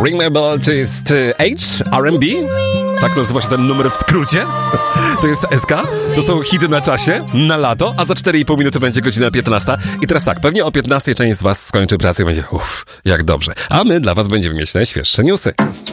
Ring My Bell to jest H, R&B. Tak nazywa się ten numer w skrócie. To jest SK. To są hity na czasie, na lato, a za 4,5 minuty będzie godzina 15. I teraz tak, pewnie o 15 część z was skończy pracę i będzie jak dobrze. A my dla was będziemy mieć najświeższe newsy.